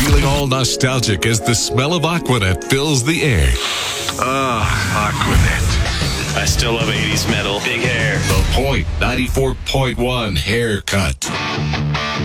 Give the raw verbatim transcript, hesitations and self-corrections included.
feeling all nostalgic as the smell of Aquanet fills the air. Ah, Aquanet. I still love eighties metal. Big hair. The Point ninety-four point one Haircut.